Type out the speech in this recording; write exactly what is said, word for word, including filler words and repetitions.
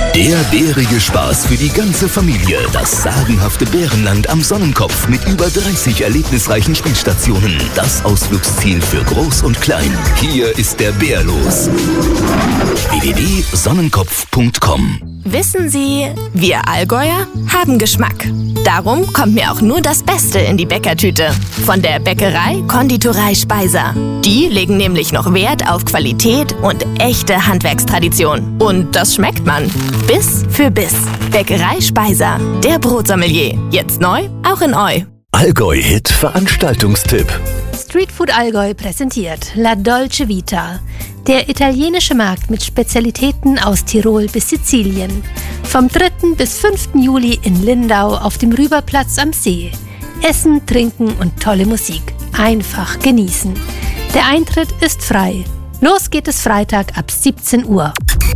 Der bärige Spaß für die ganze Familie. Das sagenhafte Bärenland am Sonnenkopf mit über dreißig erlebnisreichen Spielstationen. Das Ausflugsziel für Groß und Klein. Hier ist der Bär los. w w w punkt sonnenkopf punkt com. Wissen Sie, wir Allgäuer haben Geschmack. Darum kommt mir auch nur das Beste in die Bäckertüte. Von der Bäckerei Konditorei Speiser. Die legen nämlich noch Wert auf Qualität und echte Handwerkstradition. Und das schmeckt man. Biss für Biss. Bäckerei Speiser. Der Brotsommelier. Jetzt neu, auch in Eu. Allgäu-Hit Veranstaltungstipp. Streetfood Allgäu präsentiert La Dolce Vita. Der italienische Markt mit Spezialitäten aus Tirol bis Sizilien. Vom dritten bis fünften Juli in Lindau auf dem Rüberplatz am See. Essen, Trinken und tolle Musik. Einfach genießen. Der Eintritt ist frei. Los geht es Freitag ab siebzehn Uhr.